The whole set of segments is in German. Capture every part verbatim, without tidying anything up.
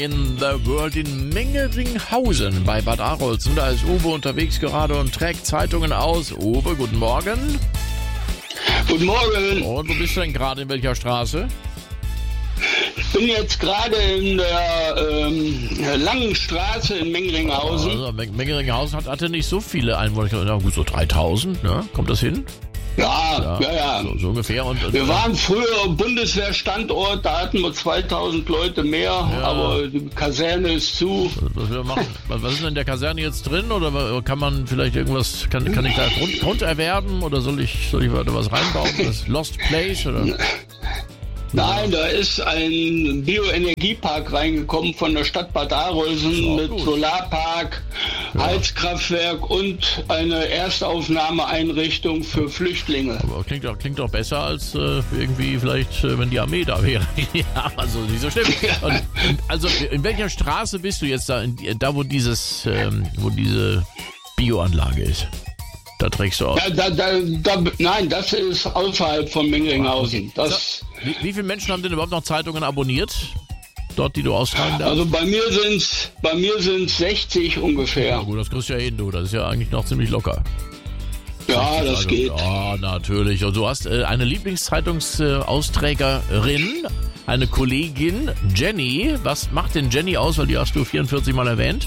In the World in Mengeringhausen bei Bad Arolsen. Da ist Uwe unterwegs gerade und trägt Zeitungen aus. Uwe, guten Morgen. Guten Morgen. Und wo bist du denn gerade, in welcher Straße? Ich bin jetzt gerade in der ähm, langen Straße in Mengeringhausen. Also, Mengeringhausen hat, hatte nicht so viele Einwohner. Ja, gut, so dreitausend, ne? Kommt das hin? Ja, ja, ja. ja. So, so ungefähr. Und, und, wir waren früher Bundeswehrstandort, da hatten wir zweitausend Leute mehr, ja. Aber die Kaserne ist zu. Was, wir machen, was ist denn in der Kaserne jetzt drin? Oder kann man vielleicht irgendwas, kann, kann ich da Grund, Grund erwerben? Oder soll ich, soll ich da was reinbauen? Das Lost Place? Oder? Nein, da ist ein Bioenergiepark reingekommen von der Stadt Bad Arolsen mit gut. Solarpark, ja. Heizkraftwerk und eine Erstaufnahmeeinrichtung für Flüchtlinge. Aber klingt doch, klingt doch besser als äh, irgendwie vielleicht, äh, wenn die Armee da wäre. Ja, also nicht so schlimm. Und, und, also in welcher Straße bist du jetzt da, in, da wo dieses, ähm, wo diese Bioanlage ist? Da trägst du auch. Da, da, da, da, nein, das ist außerhalb von Mengeringhausen. Das wie, wie viele Menschen haben denn überhaupt noch Zeitungen abonniert? Dort, die du austragen darfst? Also bei mir sind's, bei mir sind's sechzig ungefähr. Ja gut, das kriegst du ja hin, du. Das ist ja eigentlich noch ziemlich locker. Ja, das also, geht. Ja, natürlich. Und du hast äh, eine Lieblingszeitungsausträgerin, eine Kollegin, Jenny. Was macht denn Jenny aus? Weil die hast du vierundvierzig Mal erwähnt.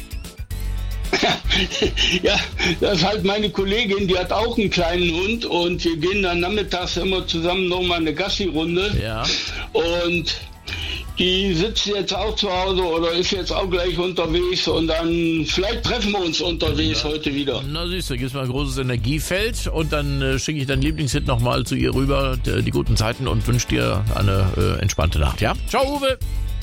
Ja, das ist halt meine Kollegin, die hat auch einen kleinen Hund und wir gehen dann nachmittags immer zusammen nochmal eine Gassi-Runde. Ja. Und die sitzt jetzt auch zu Hause oder ist jetzt auch gleich unterwegs und dann vielleicht treffen wir uns unterwegs ja. heute wieder. Na siehst du, gibst mal ein großes Energiefeld und dann äh, schicke ich deinen Lieblingshit nochmal zu ihr rüber, die, die guten Zeiten und wünsche dir eine äh, entspannte Nacht, ja? Ciao, Uwe!